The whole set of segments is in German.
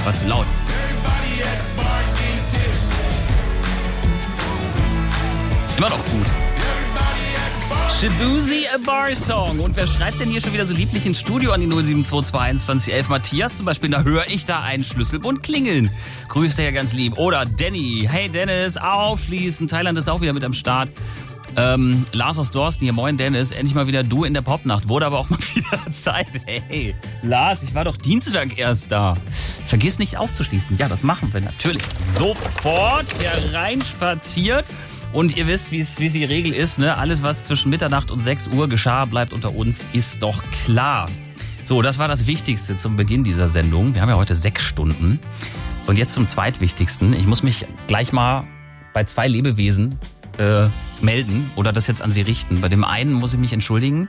War zu laut. Immer noch gut. Shaboozey, a Bar Song. Und wer schreibt denn hier schon wieder so lieblich ins Studio an die 07221 2011? Matthias zum Beispiel, da höre ich da einen Schlüsselbund klingeln. Grüßt er ja ganz lieb. Oder Danny. Hey Dennis, aufschließen. Thailand ist auch wieder mit am Start. Lars aus Dorsten hier, moin Dennis, endlich mal wieder du in der Popnacht. Wurde aber auch mal wieder Zeit. Hey, Lars, ich war doch Dienstag erst da. Vergiss nicht aufzuschließen. Ja, das machen wir natürlich. Sofort hereinspaziert. Und ihr wisst, wie es die Regel ist, ne? Alles, was zwischen Mitternacht und 6 Uhr geschah, bleibt unter uns, ist doch klar. So, das war das Wichtigste zum Beginn dieser Sendung. Wir haben ja heute 6 Stunden. Und jetzt zum Zweitwichtigsten. Ich muss mich gleich mal bei 2 Lebewesen melden oder das jetzt an Sie richten. Bei dem einen muss ich mich entschuldigen.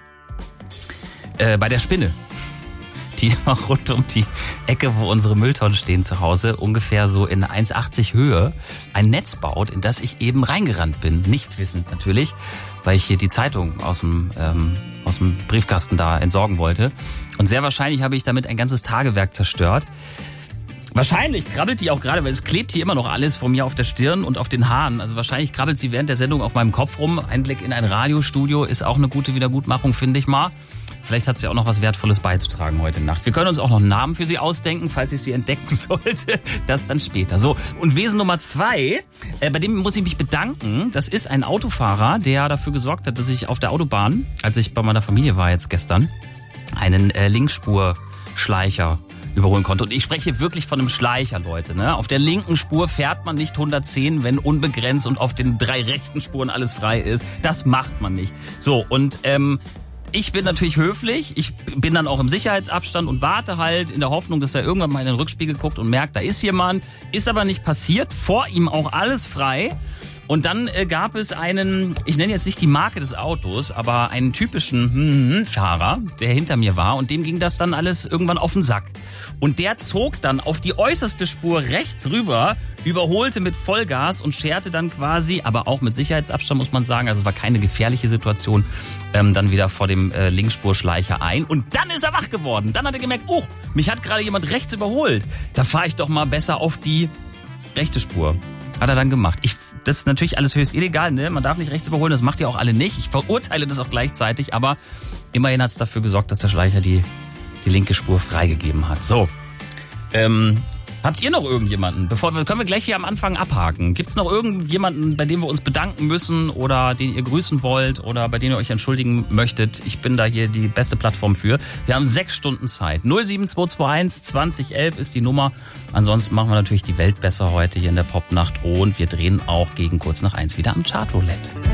Bei der Spinne. Die immer rund um die Ecke, wo unsere Mülltonnen stehen zu Hause, ungefähr so in 1,80 Höhe, ein Netz baut, in das ich eben reingerannt bin. Nicht wissend natürlich, weil ich hier die Zeitung aus dem Briefkasten da entsorgen wollte. Und sehr wahrscheinlich habe ich damit ein ganzes Tagewerk zerstört. Wahrscheinlich krabbelt die auch gerade, weil es klebt hier immer noch alles von mir auf der Stirn und auf den Haaren. Also wahrscheinlich krabbelt sie während der Sendung auf meinem Kopf rum. Einblick in ein Radiostudio ist auch eine gute Wiedergutmachung, finde ich mal. Vielleicht hat sie auch noch was Wertvolles beizutragen heute Nacht. Wir können uns auch noch einen Namen für sie ausdenken, falls ich sie entdecken sollte. Das dann später. So, und Wesen Nummer 2, bei dem muss ich mich bedanken. Das ist ein Autofahrer, der dafür gesorgt hat, dass ich auf der Autobahn, als ich bei meiner Familie war jetzt gestern, einen Linksspurschleicher überholen konnte. Und ich spreche wirklich von einem Schleicher, Leute. Ne? Auf der linken Spur fährt man nicht 110, wenn unbegrenzt und auf den 3 rechten Spuren alles frei ist. Das macht man nicht. So, und ich bin natürlich höflich. Ich bin dann auch im Sicherheitsabstand und warte halt in der Hoffnung, dass er irgendwann mal in den Rückspiegel guckt und merkt, da ist jemand. Ist aber nicht passiert. Vor ihm auch alles frei. Und dann gab es einen, ich nenne jetzt nicht die Marke des Autos, aber einen typischen Fahrer, der hinter mir war. Und dem ging das dann alles irgendwann auf den Sack. Und der zog dann auf die äußerste Spur rechts rüber, überholte mit Vollgas und scherte dann quasi, aber auch mit Sicherheitsabstand muss man sagen, also es war keine gefährliche Situation, dann wieder vor dem Linksspurschleicher ein. Und dann ist er wach geworden. Dann hat er gemerkt, mich hat gerade jemand rechts überholt. Da fahre ich doch mal besser auf die rechte Spur. Hat er dann gemacht. Das ist natürlich alles höchst illegal, ne? Man darf nicht rechts überholen, das macht ihr auch alle nicht. Ich verurteile das auch gleichzeitig, aber immerhin hat es dafür gesorgt, dass der Schleicher die linke Spur freigegeben hat. So, habt ihr noch irgendjemanden? Können wir gleich hier am Anfang abhaken. Gibt es noch irgendjemanden, bei dem wir uns bedanken müssen oder den ihr grüßen wollt oder bei dem ihr euch entschuldigen möchtet? Ich bin da hier die beste Plattform für. Wir haben 6 Stunden Zeit. 07221 2011 ist die Nummer. Ansonsten machen wir natürlich die Welt besser heute hier in der Popnacht und wir drehen auch gegen kurz nach 1 wieder am Chartroulette.